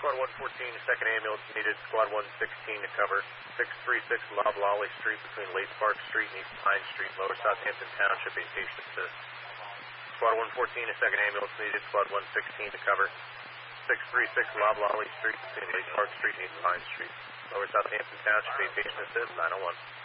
Squad 114, second ambulance needed. Squad 116 to cover 636 Loblolly Street between Lake Park Street and East Pine Street, Lower Southampton Township, a patient assist. Squad 114, a second ambulance needed. Squad 116 to cover 636 Loblolly Street between Lake Park Street and East Pine Street, Lower Southampton Township, a patient assist, 901.